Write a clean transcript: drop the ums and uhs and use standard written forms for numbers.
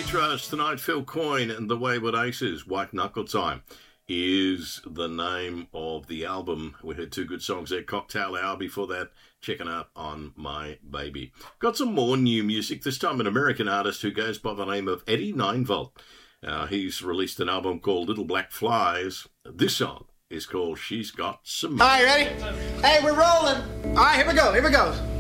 feature artist tonight, Phil Coyne and the Wayward Aces. White Knuckle Time is the name of the album. We heard two good songs there, Cocktail Hour before that, Checking Out on My Baby. Got some more new music, this time an American artist who goes by the name of Eddie Ninevolt. He's released an album called Little Black Flies. This song is called She's Got Some... All right, ready? Hey, we're rolling. All right, here we go.